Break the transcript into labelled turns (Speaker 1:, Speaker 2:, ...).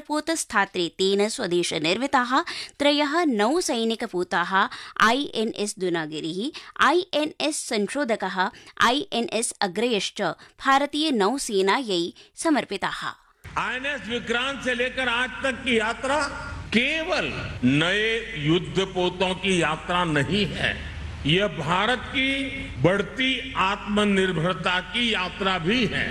Speaker 1: पोतस्थात्रे तेन स्वदेशनिर्मिताः 3 नौसैनिकपोताः INS दुनागिरिः, INS संशोधकः, INS अग्रयश्च भारतीय नौसेनायै समर्पिताः।
Speaker 2: INS Vikrant से लेकर आज तक की यात्रा केवल नए युद्धपोतों की यात्रा नहीं है, यह भारत की बढ़ती आत्मनिर्भरता की यात्रा भी है।